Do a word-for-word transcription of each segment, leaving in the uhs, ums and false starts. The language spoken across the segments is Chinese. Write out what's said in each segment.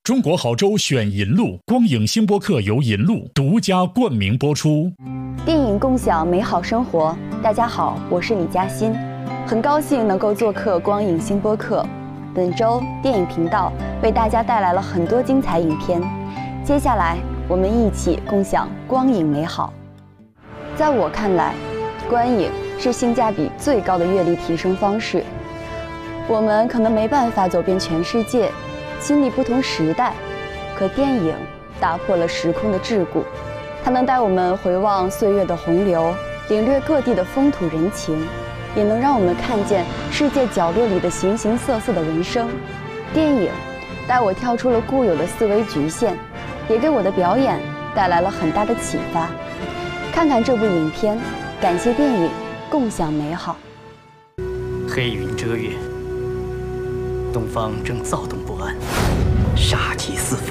中国好州选银路，光影星播客由银路独家冠名播出。 电影共享美好生活，大家好，我是李嘉欣，很高兴能够做客光影星播客。本周电影频道为大家带来了很多精彩影片，接下来我们一起共享光影美好。在我看来，观影是性价比最高的阅历提升方式。我们可能没办法走遍全世界，经历不同时代，可电影打破了时空的桎梏，它能带我们回望岁月的洪流，领略各地的风土人情，也能让我们看见世界角落里的形形色色的人生。电影带我跳出了固有的思维局限，也给我的表演带来了很大的启发。看看这部影片，感谢电影，共享美好。 黑云遮月，东方正躁动不安，杀机四伏。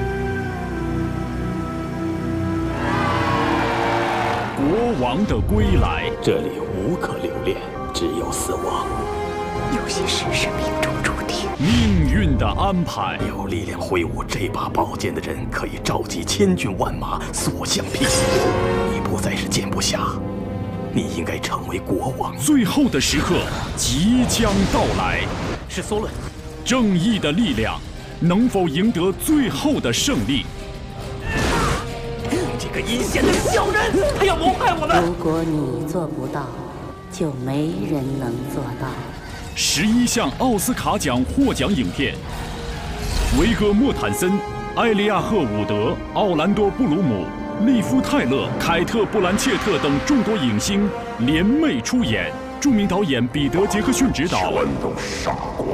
国王的归来， 这里无可留恋，只有死亡。 有些事是命中注定， 命运的安排。 有力量挥舞这把宝剑的人，可以召集千军万马，所向披靡。你不再是剑不侠，你应该成为国王。 最后的时刻即将到来， 是梭伦。 正义的力量能否赢得最后的胜利？ 这个阴险的小人，他要谋害我们！ 如果你做不到，就没人能做到。 十一项奥斯卡奖获奖影片，维格·莫坦森、埃利亚赫·伍德、奥兰多·布鲁姆、利夫·泰勒、凯特·布兰切特等众多影星联袂出演，著名导演彼得·杰克逊执导。 全都杀光！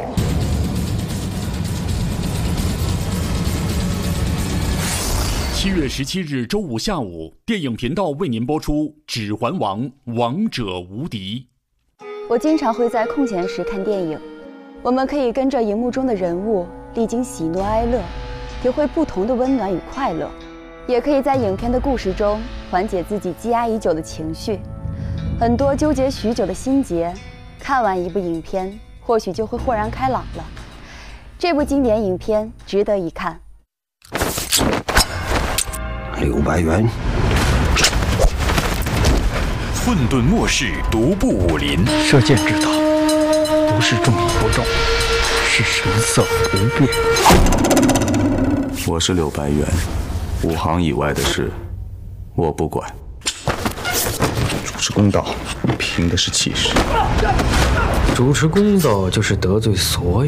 七月十七日周五下午，电影频道为您播出《指环王：王者无敌》。 我经常会在空闲时看电影，我们可以跟着荧幕中的人物历经喜怒哀乐，体会不同的温暖与快乐，也可以在影片的故事中缓解自己积压已久的情绪。很多纠结许久的心结，看完一部影片，或许就会豁然开朗了。这部经典影片值得一看。 六百元。 混沌末世，独步武林。 射箭之道，不是重不重，是神色不变。 我是六百元，五行以外的事，我不管。 主持公道，凭的是气势。 主持公道就是得罪所有。